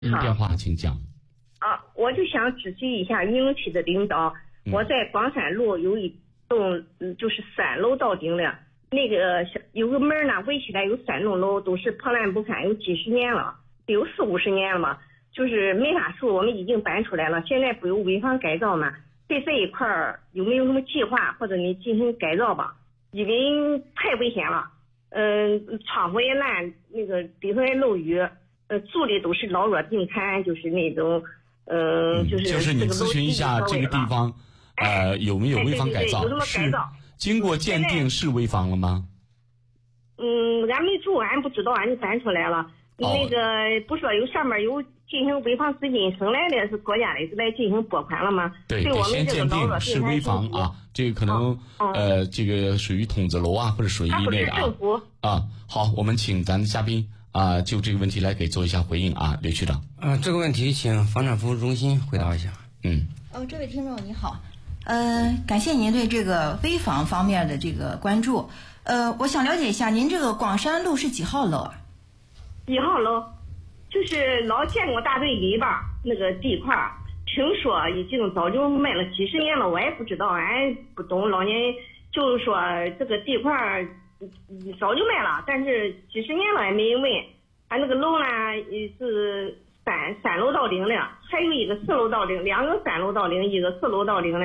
电话请讲。 我就想咨询一下民企的领导，我在广山路有一栋就是3楼到顶的，那个有个门呢围起来有3栋楼，都是破烂不堪，有几十年了，有40-50年了嘛，就是没啥树，我们已经搬出来了，现在不有违法改造嘛？对这一块有没有什么计划，或者你进行改造吧？因为太危险了，窗户也烂，那个里头也漏雨，住的都是老弱病残，就是那种， 就是你咨询一下这个地方，有没有违法改造？ 有什么改造？ 经过鉴定是违法了吗？ 俺没住，俺不知道，俺就搬出来了。那个不说有上面有进行违法资金省来的是国家的是来进行拨款了吗？ 对， 我们先鉴定是危房啊，这个可能这个属于筒子楼啊或者属于一类的啊。好，我们请咱的嘉宾就这个问题来给做一下回应啊，刘区长。 这个问题请房产服务中心回答一下。 这位听众你好，感谢您对这个危房方面的这个关注。我想了解一下，您这个广山路是几号楼啊 ？1号楼，就是老建国大队里边那个地块，听说已经早就卖了几十年了，我也不知道，俺不懂。老年就是说这个地块早就卖了，但是几十年了也没人问。俺那个楼呢是三楼到顶的，还有一个4楼到顶，2个3楼到顶，一个4楼到顶的。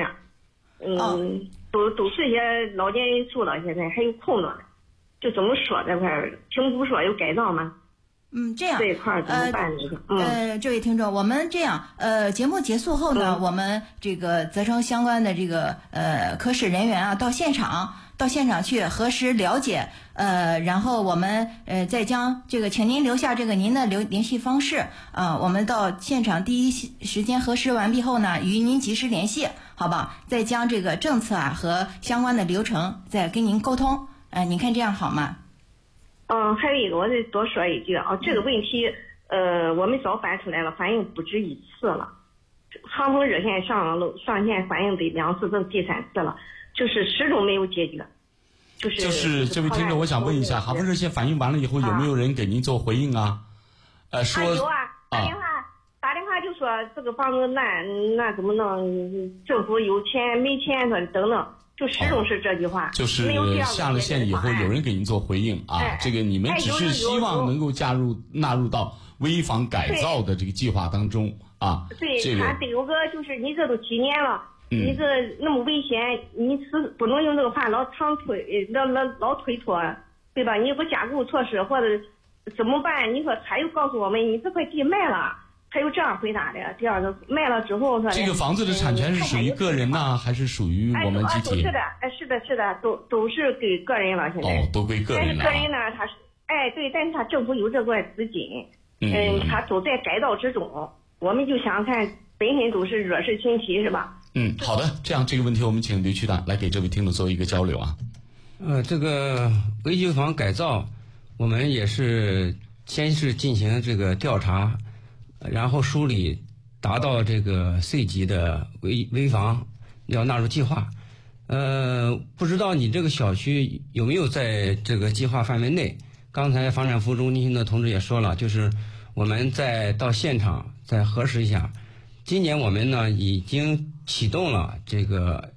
都是些老年人住了，现在还有空着呢。就怎么说这块政府说有改造吗？ 这样这一块怎么办这位听众，我们这样，节目结束后呢，我们这个责成相关的这个科室人员到现场去核实了解，然后我们再将这个，请您留下这个您的联系方式我们到现场第一时间核实完毕后呢，与您及时联系，好吧？再将这个政策和相关的流程再跟您沟通，您看这样好吗？ 还有一个，我再多说一句这个问题，我们早搬出来了，反映不止1次了。航空热线上线反映的2次，这第3次了，就是始终没有解决。 就是这位听众，我想问一下，航空热线反映完了以后，有没有人给您做回应啊？说有打电话就说这个房子那怎么弄？政府有钱没钱说等等。就始终是这句话， 就是下了线以后有人给您做回应这个你们只是希望能够纳入到危房改造的这个计划当中对， 这个他得有个就是你这都几年了，你这那么危险，你是不能用这个话老推脱，对吧？你有个加固措施或者怎么办？你说他又告诉我们你这块地卖了。他又这样回答的。第二个卖了之后说， 这个房子的产权是属于个人呢，还是属于我们集体？ 是的，都是给个人了。现在都归个人了。 但是个人呢，他是对，但是他政府有这块资金，他都在改造之中。我们就想看，本身都是弱势群体，是吧？ 好的，这样这个问题我们请刘区长来给这位听众做一个交流这个危机房改造，我们也是先是进行这个调查。然后梳理，达到这个 C 级的危房要纳入计划。不知道你这个小区有没有在这个计划范围内？刚才房产服务中心的同志也说了，就是我们再到现场再核实一下。今年我们呢已经启动了这个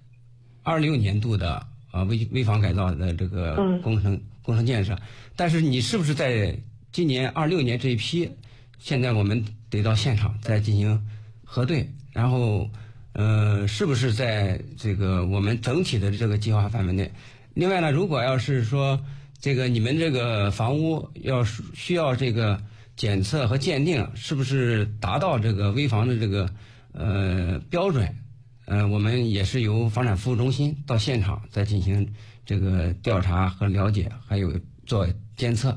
26年度的危房改造的这个工程建设，但是你是不是在今年26年这一批？现在我们得到现场再进行核对，然后是不是在这个我们整体的这个计划范围内？另外呢，如果要是说这个你们这个房屋需要这个检测和鉴定，是不是达到这个危房的这个标准？我们也是由房产服务中心到现场再进行这个调查和了解，还有做监测。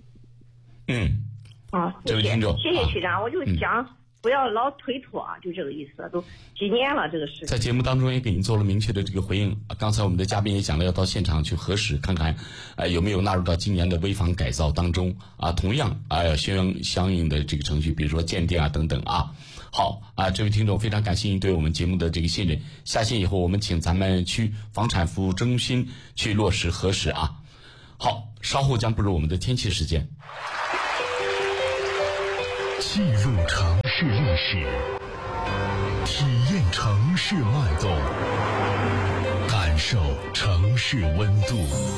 这位听众， 谢谢区长，我就想不要老推脱就这个意思，都几年了这个事。 在节目当中也给您做了明确的这个回应。刚才我们的嘉宾也讲了，要到现场去核实，看看有没有纳入到今年的危房改造当中同样要相应的这个程序，比如说鉴定等等好这位听众，非常感谢您对我们节目的这个信任。下线以后，我们请咱们区房产服务中心去落实核实好，稍后将步入我们的天气时间。 记录城市历史，体验城市脉动，感受城市温度。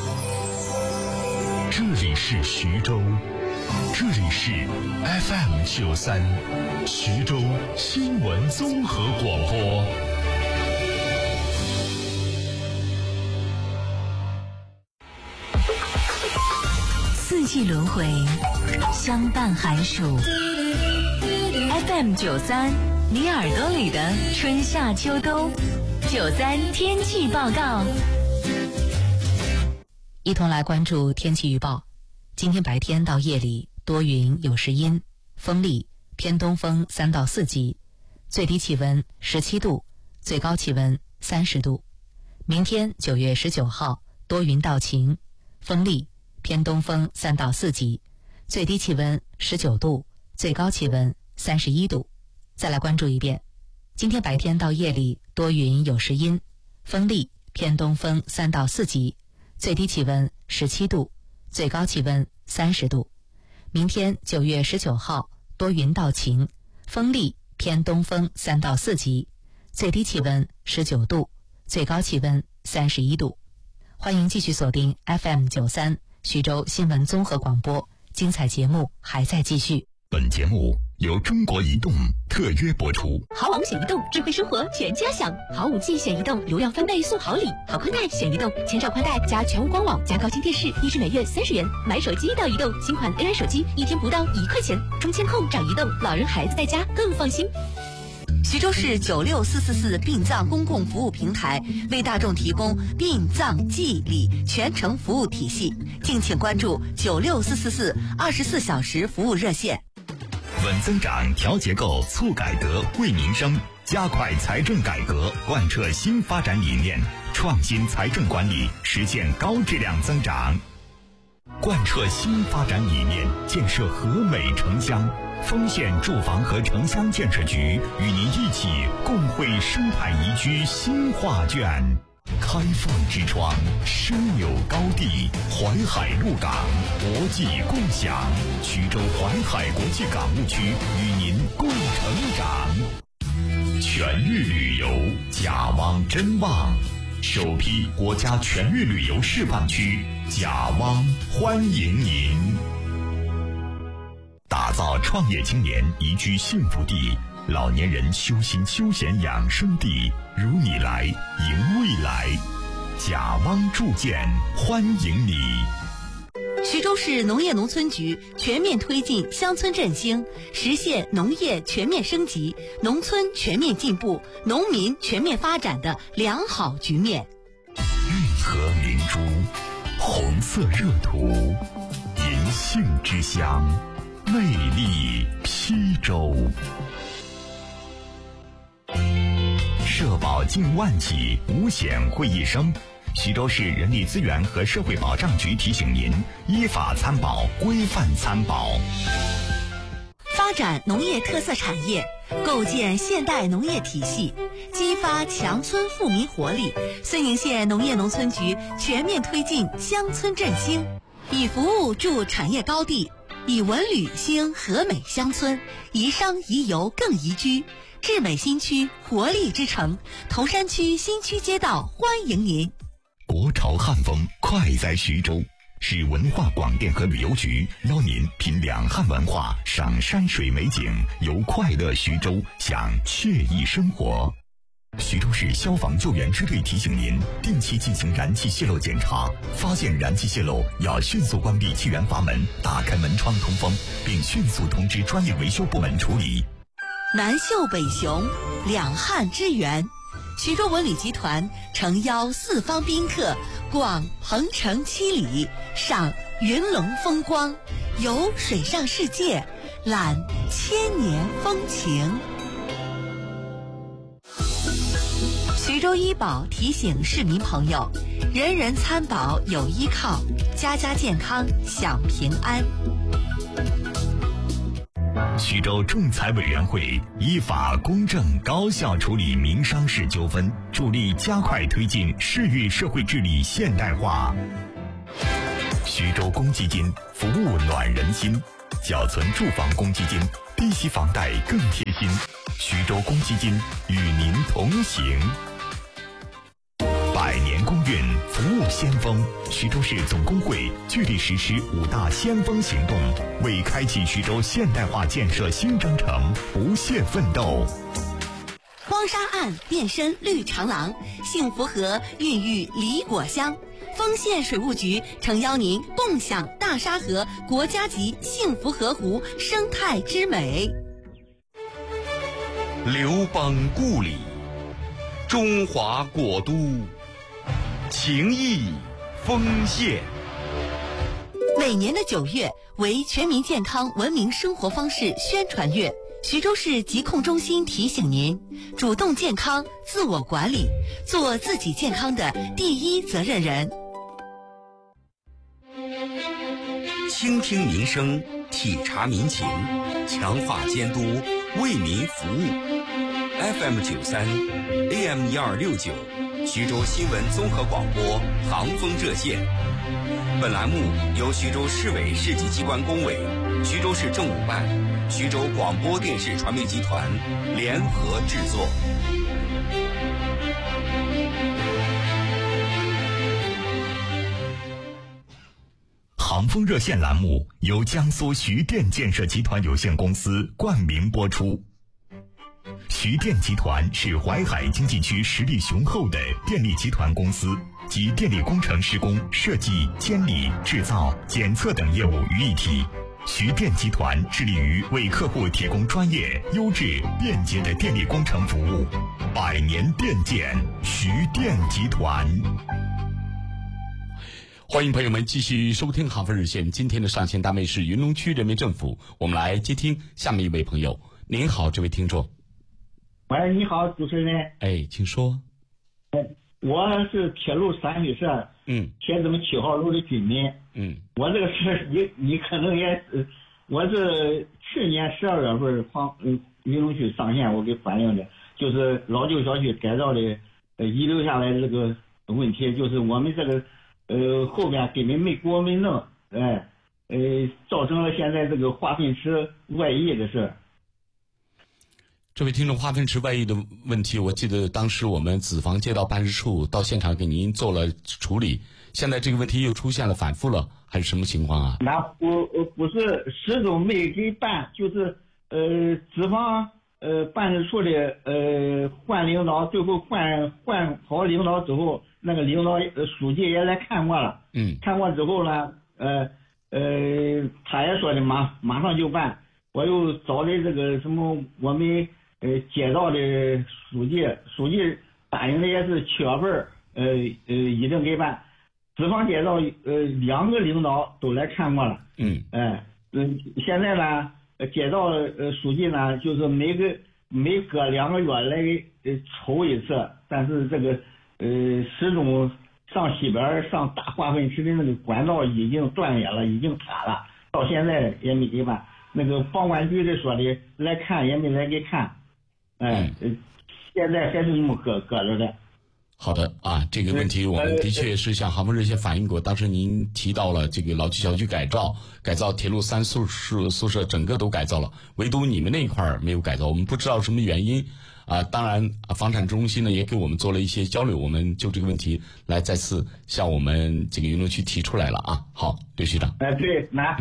这里是徐州，这里是 FM93 徐州新闻综合广播。 四季轮回，相伴寒暑。FM93，你耳朵里的春夏秋冬。93天气报告，一同来关注天气预报。今天白天到夜里多云有时阴，风力偏东风3到4级，最低气温17度，最高气温30度。明天9月19号多云到晴，风力偏东风3到4级，最低气温19度，最高气温31度。再来关注一遍，今天白天到夜里多云有时阴，风力偏东风3到4级，最低气温17度，最高气温30度。明天9月19号多云到晴，风力偏东风3到4级，最低气温19度，最高气温31度。欢迎继续锁定 FM93 徐州新闻综合广播，精彩节目还在继续。 本节目由中国移动特约播出。 好网选移动，智慧生活全家享。好5G选移动，流量翻倍送好礼。好宽带选移动，千兆宽带加全屋官网加高清电视，1支每月30元。买手机到移动，新款 AI 手机1天不到1块钱。中签控找移动，老人孩子在家更放心。 徐州市96444殡葬公共服务平台为大众提供殡葬祭礼全程服务体系，敬请关注96444 24小时服务热线。 稳增长、调结构、促改革、惠民生，加快财政改革，贯彻新发展理念，创新财政管理，实现高质量增长。贯彻新发展理念，建设和美城乡。丰县住房和城乡建设局与您一起共绘生态宜居新画卷。开放之窗，枢纽高地，淮海陆港，国际共享。徐州淮海国际港务区与您共成长。全域旅游，甲汪真旺，首批国家全域旅游示范区，甲汪欢迎您。打造创业青年宜居幸福地，老年人修心休闲养生地，如你来迎未来。甲汪铸建欢迎你。 徐州市农业农村局全面推进乡村振兴，实现农业全面升级、农村全面进步、农民全面发展的良好局面。 运河明珠，红色热土，银杏之乡，魅力邳州。社保近万起，五险会一生。徐州市人力资源和社会保障局提醒您：依法参保，规范参保。 发展农业特色产业，构建现代农业体系，激发强村富民活力。绥宁县农业农村局全面推进乡村振兴，以服务筑产业高地，以文旅兴和美乡村，宜商宜游更宜居。智美新区活力之城，铜山区新区街道欢迎您。 国潮汉风快在徐州，市文化广电和旅游局邀您品两汉文化，赏山水美景，游快乐徐州，享惬意生活。徐州市消防救援支队提醒您，定期进行燃气泄漏检查，发现燃气泄漏要迅速关闭气源阀门，打开门窗通风，并迅速通知专业维修部门处理。 南秀北雄，两汉之源。徐州文旅集团诚邀四方宾客逛鹏城七里，赏云龙风光，游水上世界，览千年风情。徐州医保提醒市民朋友，人人参保有依靠，家家健康享平安。 徐州仲裁委员会依法公正高效处理民商事纠纷，助力加快推进市域社会治理现代化。徐州公积金服务暖人心，缴存住房公积金低息房贷更贴心。徐州公积金与您同行。百年公运，服务先锋。徐州市总工会聚力实施5大先锋行动，为开启徐州现代化建设新征程不懈奋斗。 荒沙岸变身绿长廊，幸福河孕育梨果香。丰县水务局诚邀您共享大沙河国家级幸福河湖生态之美。 刘邦故里，中华国都，情谊丰县。 每年的9月为全民健康文明生活方式宣传月，徐州市疾控中心提醒您，主动健康，自我管理，做自己健康的第一责任人。 倾听民生，体察民情，强化监督，为民服务。FM 93 AM 1269，徐州新闻综合广播航风热线。本栏目由徐州市委市级机关工委、徐州市政务办、徐州广播电视传媒集团联合制作。 航风热线栏目由江苏徐电建设集团有限公司冠名播出。徐电集团是淮海经济区实力雄厚的电力集团公司，集电力工程施工、设计、监理、制造、检测等业务于一体。徐电集团致力于为客户提供专业、优质、便捷的电力工程服务。百年电建，徐电集团。 欢迎朋友们继续收听航风热线。今天的上线单位是云龙区人民政府，我们来接听下面一位朋友。您好，这位听众。 喂，你好，主持人。 哎，请说。 我是铁路3旅社铁子门7号路的居民。我这个事你可能也是，我是去年12月份云龙区上线，我给反映的，就是老旧小区改造的遗留下来的这个问题，就是我们这个后边根本没给我们弄，造成了现在这个化粪池外溢的事。 这位听众，化粪池外溢的问题，我记得当时我们子房街道办事处到现场给您做了处理，现在这个问题又出现了反复了，还是什么情况啊？ 那不是始终没给办，就是子房办事处的换领导，最后换好领导之后，那个领导书记也来看过了，看过之后呢，他也说的马上就办，我又找的这个什么我们街道的书记答应的也是7月份一定给办。子房街道2个领导都来看过了，现在呢街道书记呢就是每隔2个月来抽一次，但是这个始终上西边上大化粪池的那个管道已经断裂了，已经塌了，到现在也没给办。那个房管局的说的来看也没来给看，现在还是那么搁着的。 好的啊，这个问题我们的确是向航风热线反映过，当时您提到了这个老旧小区改造铁路3宿舍整个都改造了，唯独你们那一块没有改造，我们不知道什么原因啊。当然房产中心呢也给我们做了一些交流，我们就这个问题来再次向我们这个云龙区提出来了啊。好，刘局长。 对，拿。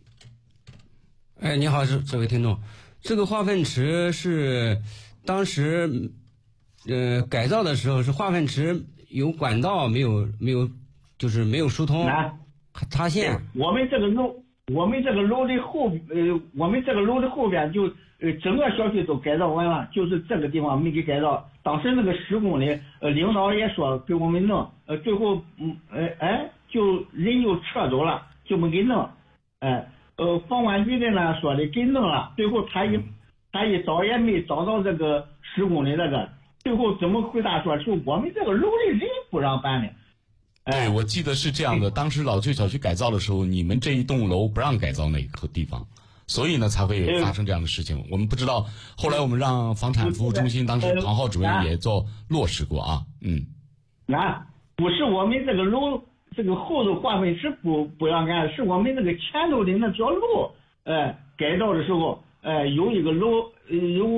你好，这位听众，这个化粪池是当时改造的时候是化粪池有管道没有就是没有疏通，塌陷。 我们这个楼的后边就整个小区都改造完了，就是这个地方没给改造。当时那个施工的领导也说给我们弄，最后就人就撤走了，就没给弄。房管局的呢说的给弄了，最后他一找也没找到这个施工的那个，最后怎么回答说是我们这个楼的人不让办的。 对，我记得是这样的，当时老旧小区改造的时候，你们这一栋楼不让改造那个地方，所以呢才会发生这样的事情。我们不知道，后来我们让房产服务中心当时庞浩主任也做落实过啊。 不是我们这个楼这个后头化粪池不让干，是我们那个前头的那条路改造的时候有一个楼有